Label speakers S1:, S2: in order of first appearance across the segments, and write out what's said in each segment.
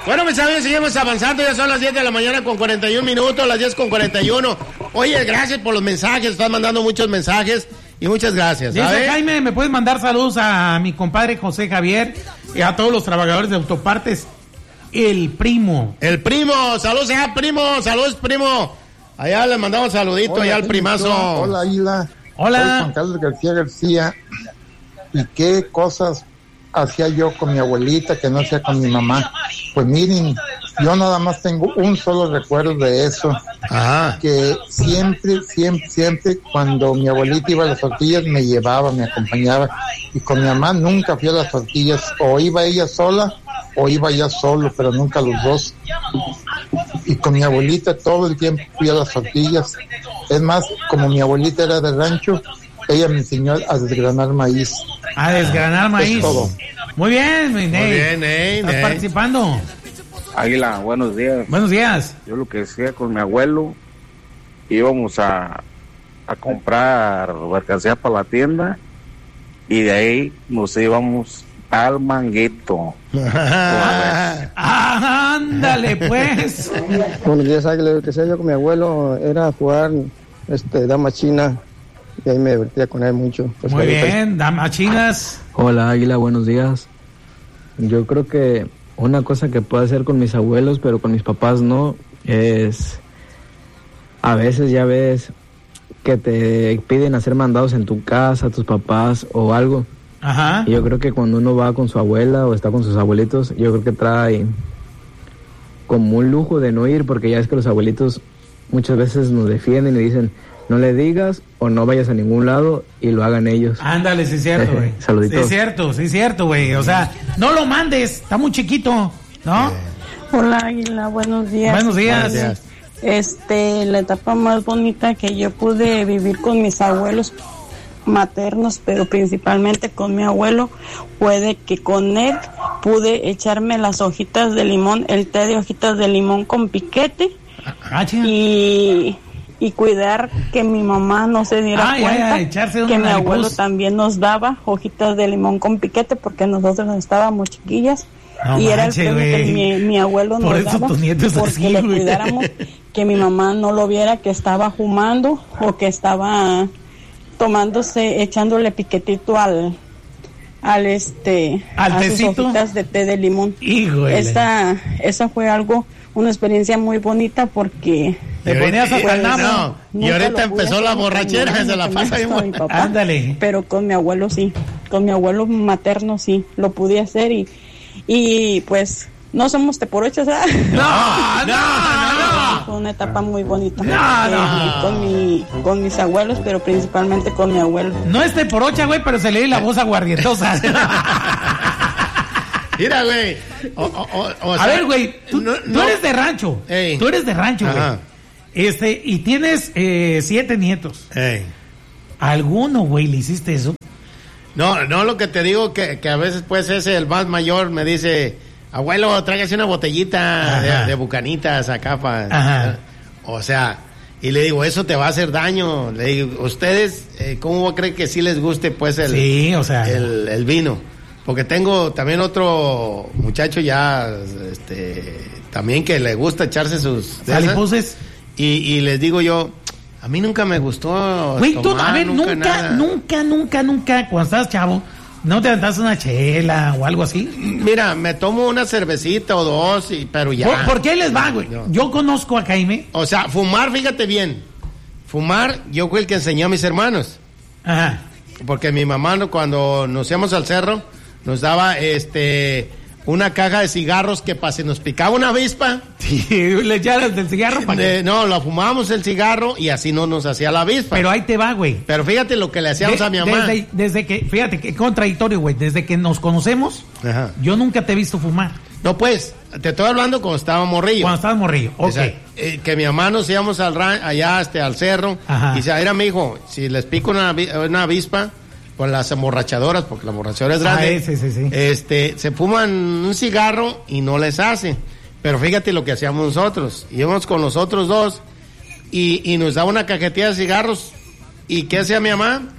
S1: Bueno, mis amigos, seguimos avanzando. Ya son las 10 de la mañana con 41 minutos, las 10 con 41. Oye, gracias por los mensajes. Están mandando muchos mensajes y muchas gracias.
S2: Dice Jaime, ¿me puedes mandar saludos a mi compadre José Javier y a todos los trabajadores de autopartes? El primo.
S1: Saludos allá, primo. Saludos, primo. Allá le mandamos saludito. Hola, allá al primazo.
S3: Hola, Isla.
S2: Hola.
S3: Soy Juan Carlos García. ¿Y qué cosas hacía yo con mi abuelita que no hacía con mi mamá? Pues miren, yo nada más tengo un solo recuerdo de eso.
S1: Ajá.
S3: Que siempre cuando mi abuelita iba a las tortillas me llevaba, me acompañaba. Y con mi mamá nunca fui a las tortillas. O iba ella sola o iba ya solo, pero nunca los dos. Y con mi abuelita todo el tiempo fui a las tortillas. Es más, como mi abuelita era de rancho, ella me enseñó a desgranar maíz.
S2: A desgranar maíz.
S3: Es todo.
S2: Muy bien,
S1: Muy bien,
S2: ¿Estás participando?
S4: Águila, buenos días.
S2: Buenos días.
S4: Yo lo que hacía con mi abuelo, íbamos a comprar mercancía para la tienda y de ahí nos íbamos al Manguito.
S2: Ándale, pues.
S5: Buenos días, Águila. Lo que hacía yo con mi abuelo era jugar dama china y ahí me divertía con él mucho. Pues
S2: muy bien, damas chinas.
S6: Hola, Águila, buenos días. Yo creo que una cosa que puedo hacer con mis abuelos, pero con mis papás no, es a veces ya ves que te piden hacer mandados en tu casa, tus papás o algo.
S2: Ajá.
S6: Y yo creo que cuando uno va con su abuela o está con sus abuelitos, yo creo que trae como un lujo de no ir, porque ya es que los abuelitos muchas veces nos defienden y dicen, no le digas o no vayas a ningún lado y lo hagan ellos.
S2: Ándale, sí es cierto, güey.
S6: Saluditos.
S2: Sí es cierto, güey. O sea, no lo mandes, está muy chiquito, ¿no?
S7: Hola, Águila, buenos días.
S2: Buenos días.
S7: La etapa más bonita que yo pude vivir con mis abuelos maternos, pero principalmente con mi abuelo, fue de que con él pude echarme las hojitas de limón, el té de hojitas de limón con piquete y cuidar que mi mamá no se diera cuenta que mi abuelo también nos daba hojitas de limón con piquete porque nosotros estábamos chiquillas. No, y era el premio que mi abuelo nos daba porque así, le cuidáramos, que mi mamá no lo viera que estaba fumando o que estaba echándole piquetito al a sus hojitas de té de limón.
S2: Híjole.
S7: Esa fue una experiencia muy bonita porque
S2: te ponías a
S1: y ahorita empezó la borrachera, se la pasa bien.
S2: Ándale.
S7: Pero con mi abuelo sí, con mi abuelo materno sí, lo pude hacer y pues no somos teporochos, ¿verdad?
S2: No.
S7: Fue una etapa muy bonita. Con mis abuelos, pero principalmente con mi abuelo.
S2: No es teporocha, güey, pero se le dio la voz aguardientosa.
S1: Mira, güey.
S2: A ver, güey, tú eres de rancho. Ey. Tú eres de rancho, güey. Y tienes 7 nietos.
S1: Ey.
S2: ¿Alguno, güey, le hiciste eso?
S1: No, lo que te digo que a veces pues el más mayor me dice, abuelo, tráigase una botellita de bucanitas acá para... O sea, y le digo, eso te va a hacer daño. Le digo, ustedes, ¿cómo creen que sí les guste pues el vino? Porque tengo también otro muchacho ya, también que le gusta echarse sus...
S2: ¿Salipuses?
S1: Y les digo yo, a mí nunca me gustó.
S2: Güey, tú, a ver, nunca, cuando estabas chavo, ¿no te aventaste una chela o algo así?
S1: Mira, me tomo una cervecita o dos, pero ya.
S2: ¿Por qué les va, güey? Yo conozco a Jaime.
S1: O sea, fumar, fíjate bien. Fumar, yo fui el que enseñé a mis hermanos.
S2: Ajá.
S1: Porque mi mamá, cuando nos íbamos al cerro, nos daba una caja de cigarros que si nos picaba una avispa.
S2: Sí, le echaras del cigarro para que...
S1: No, lo fumábamos el cigarro y así no nos hacía la avispa.
S2: Pero ahí te va, güey.
S1: Pero fíjate lo que le hacíamos a mi mamá.
S2: Desde que, fíjate qué contradictorio, güey. Desde que nos conocemos, yo nunca te he visto fumar.
S1: No, pues, te estoy hablando cuando estaba morrillo.
S2: Cuando estabas morrillo, ok.
S1: O sea, que mi mamá nos íbamos allá al cerro. Y dice, mira, mi hijo, si les pico una avispa, con las emborrachadoras, porque la emborrachadora es grande,
S2: sí.
S1: Se fuman un cigarro y no les hace. Pero fíjate lo que hacíamos nosotros. Íbamos con los otros dos y nos daba una cajetilla de cigarros. ¿Y qué hacía mi mamá?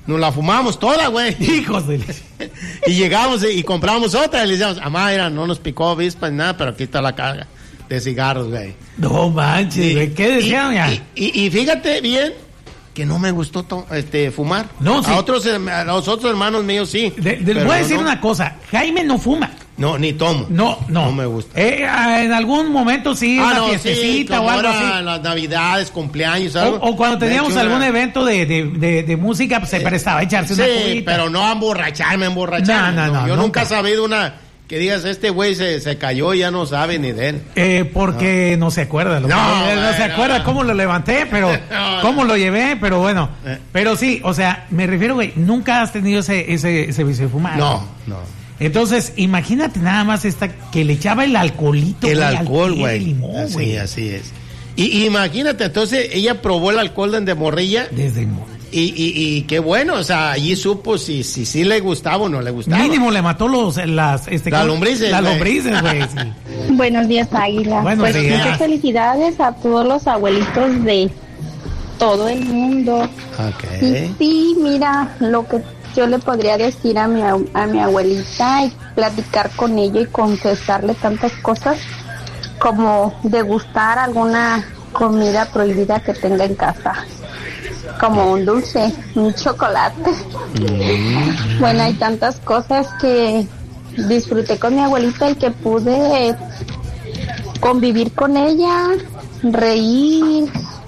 S1: nos la fumamos toda, güey.
S2: Hijos de...
S1: Y llegamos y compramos otra y le decíamos, mira, no nos picó avispas ni nada, pero aquí está la carga de cigarros, güey.
S2: No manches, güey, ¿qué decían ya?
S1: Y fíjate bien que no me gustó fumar.
S2: No, sí.
S1: A los otros hermanos míos sí.
S2: Les voy a decir una cosa, Jaime no fuma.
S1: No, ni tomo.
S2: No
S1: me gusta.
S2: En algún momento sí, una fiestecita o algo así.
S1: Las navidades, cumpleaños, algo.
S2: O cuando teníamos algún evento de música, pues se prestaba a echarse una cubita.
S1: Sí, pero no emborracharme.
S2: No,
S1: yo nunca he sabido que digas, este güey se cayó y ya no sabe ni de él.
S2: Porque no se acuerda. No se acuerda cómo lo levanté, pero cómo lo llevé, pero bueno. Pero sí, o sea, me refiero, güey, nunca has tenido ese vicio de fumar.
S1: No.
S2: Entonces, imagínate nada más que le echaba el alcoholito.
S1: El alcohol, güey.
S2: Así
S1: es. Y imagínate, entonces ella probó el alcohol desde morrilla.
S2: Desde morrilla.
S1: Y qué bueno, o sea, allí supo si le gustaba o no le gustaba.
S2: Mínimo le mató las
S1: lombrices.
S2: Las lombrices, güey. Sí.
S7: Buenos días, Águila.
S2: Buenos días.
S7: Muchas felicidades a todos los abuelitos de todo el mundo.
S1: Okay.
S7: Y sí, mira, lo que yo le podría decir a mi abuelita y platicar con ella y confesarle tantas cosas como degustar alguna comida prohibida que tenga en casa, como un dulce, un chocolate. Bueno, hay tantas cosas que disfruté con mi abuelita y que pude convivir con ella, reír,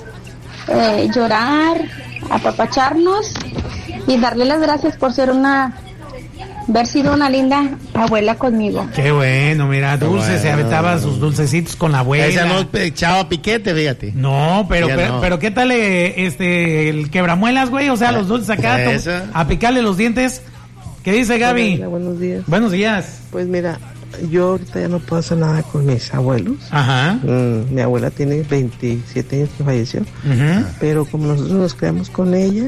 S7: llorar, apapacharnos y darle las gracias por haber sido una linda abuela conmigo.
S2: Qué bueno, mira, dulce, se aventaba sus dulcecitos con la abuela.
S1: Ella no echaba piquete, fíjate.
S2: No, pero ¿qué tal el quebramuelas, güey? O sea, los dulces acá, a picarle los dientes. ¿Qué dice Gaby?
S8: Hola, buenos días.
S2: Buenos días.
S8: Pues mira, yo ahorita ya no puedo hacer nada con mis abuelos.
S2: Ajá.
S8: Mi abuela tiene 27 años que falleció, pero como nosotros nos criamos con ella,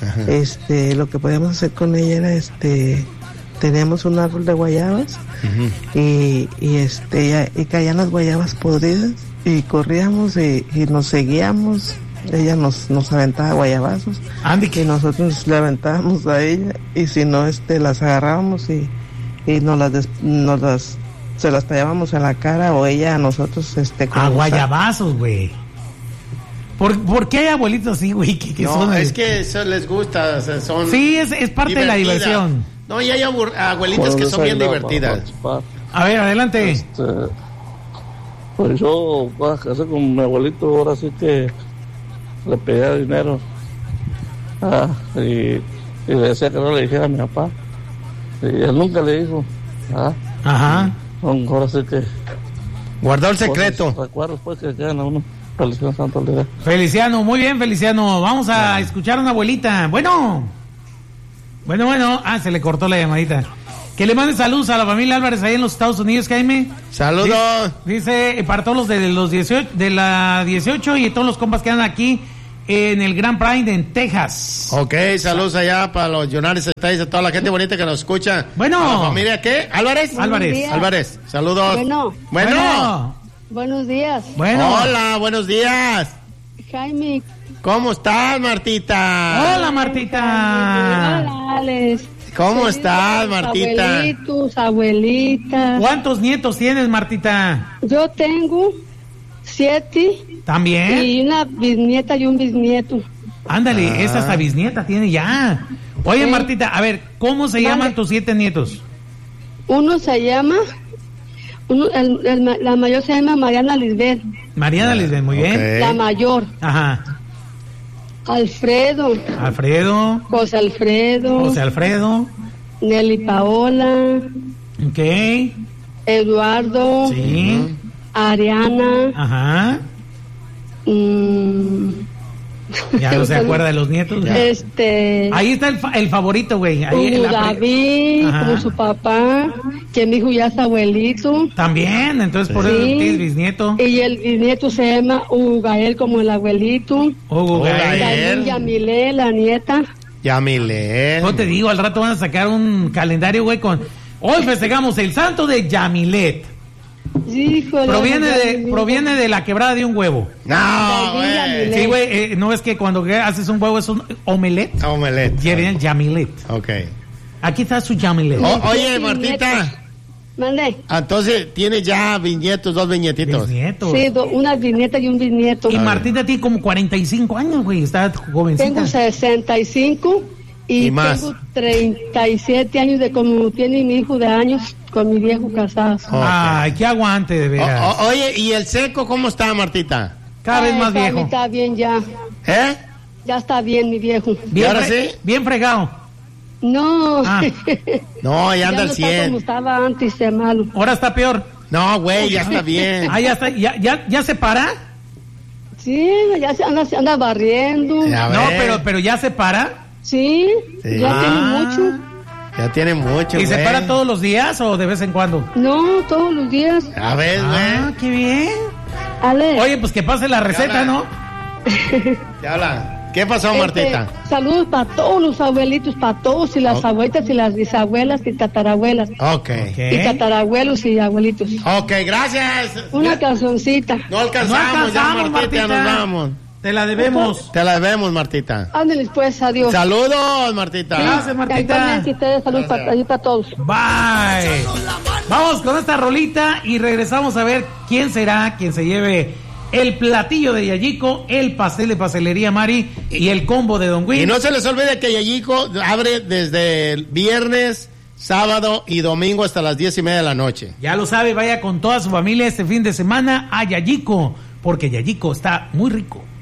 S8: lo que podíamos hacer con ella era teníamos un árbol de guayabas y caían las guayabas podridas y corríamos y nos seguíamos. Ella nos aventaba guayabazos y nosotros le aventábamos a ella y si no las agarrábamos y se las tallábamos en la cara o ella a nosotros
S2: a guayabazos, güey. ¿Por qué hay abuelitos así, güey?
S1: Es que eso les gusta, o sea, son
S2: sí, es parte de la diversión.
S1: No, y hay abuelitas que son bien divertidas.
S2: A ver, adelante.
S9: Pues yo voy a casar con mi abuelito, ahora sí que le pedía dinero y le decía que no le dijera a mi papá y él nunca le dijo.
S2: Ajá.
S9: Ahora sí que
S1: guardó el secreto.
S9: Recuerdos pues que quedan a uno. Feliciano Santo Aldea.
S2: Feliciano, muy bien, Feliciano. Vamos a escuchar a una abuelita. Bueno. Se le cortó la llamadita. Que le mande saludos a la familia Álvarez ahí en los Estados Unidos, Jaime.
S1: Saludos.
S2: Dice para todos los de los 18, de la 18 y todos los compas que andan aquí en el Grand Prix en Texas.
S1: Ok, saludos allá para los United States, a toda la gente bonita que nos escucha.
S2: Bueno.
S1: ¿A la familia qué? Álvarez. Saludos.
S10: Bueno. Buenos días.
S2: Bueno.
S1: Hola, buenos días.
S10: Jaime.
S1: ¿Cómo estás, Martita?
S2: Hola, Martita.
S10: Hola, Alex.
S1: ¿Cómo estás, Martita?
S10: Abuelitas.
S2: ¿Cuántos nietos tienes, Martita?
S10: Yo tengo 7.
S2: ¿También?
S10: Y una bisnieta y un bisnieto.
S2: Ándale, esa hasta bisnieta tiene ya. Oye, Martita, a ver, ¿cómo se llaman tus 7 nietos?
S10: Uno se llama... la mayor se llama Mariana Lisbeth.
S2: Mariana Lisbeth, muy bien.
S10: La mayor.
S2: Ajá.
S10: Alfredo. José Alfredo. Nelly Paola.
S2: Ok.
S10: Eduardo.
S2: Sí.
S10: Ariana.
S2: Ajá. Ya no se acuerda de los nietos. Ya. Ahí está el favorito, güey.
S10: David, como su papá, que mi hijo ya es abuelito.
S2: También, entonces por eso es bisnieto.
S10: Y el bisnieto se llama Hugo Gael, como el abuelito.
S2: Hugo Gael.
S10: Yamilé, la nieta.
S1: Yamilé.
S2: No te digo, al rato van a sacar un calendario, güey, con... Hoy festejamos el santo de Yamilet.
S10: Híjole,
S2: proviene de la quebrada de un huevo.
S1: No, güey.
S2: Sí, güey, no es que cuando haces un huevo es un omelette.
S1: Omelette.
S2: Quieren Yamilet.
S1: Ok.
S2: Aquí está su Yamilet.
S1: Oye, Martita.
S10: Mande.
S1: Entonces, ¿tiene ya bisnietos, 2 bisnietitos?
S2: Bisnietos.
S10: Sí, una bisnieta y un bisnieto.
S2: Y Martita tiene como 45 años, güey, está jovencita.
S10: Tengo 65 y
S1: más.
S10: tengo 37 años de como tiene mi hijo de años con mi viejo casado.
S1: Okay.
S2: Ay, qué aguante, de veras.
S1: Oye, ¿y el seco cómo está, Martita?
S2: Cada vez más viejo.
S10: Está bien ya.
S1: ¿Eh?
S10: Ya está bien mi viejo.
S2: Bien,
S1: ahora sí?
S2: Bien fregado.
S10: No.
S1: No, ya anda al 100.
S10: Está como estaba antes de malo.
S2: Ahora está peor.
S1: No, güey, ya está bien.
S2: Ah, ya está, ya se para.
S10: Sí, ya se anda barriendo.
S2: No, pero ya se para.
S10: Sí. Ya tiene mucho.
S1: Ya tiene mucho,
S2: ¿Y se para todos los días o de vez en cuando?
S10: No, todos los días.
S1: A ver, güey.
S2: Ah, qué bien.
S10: Ale.
S2: Oye, pues que pase la receta, ¿no?
S1: ¿Qué habla? ¿Qué pasó, Martita?
S10: Saludos para todos los abuelitos, para todos, y las abuelitas y las bisabuelas y tatarabuelas.
S1: Ok.
S10: Y tatarabuelos y abuelitos.
S1: Ok, gracias.
S10: Una cancioncita.
S1: No alcanzamos, ya, Martita, nos vamos.
S2: Te la debemos.
S1: Te la debemos, Martita.
S10: Ándeles pues, adiós.
S1: Saludos, Martita.
S2: Gracias, Martita.
S10: Saludos para todos.
S2: Bye. Vamos con esta rolita y regresamos a ver quién será quien se lleve el platillo de Yayico, el pastel de Pastelería Mari y el combo de Don Win.
S1: Y no se les olvide que Yayico abre desde el viernes, sábado y domingo hasta las 10:30 de la noche.
S2: Ya lo sabe, vaya con toda su familia este fin de semana a Yayico, porque Yayico está muy rico.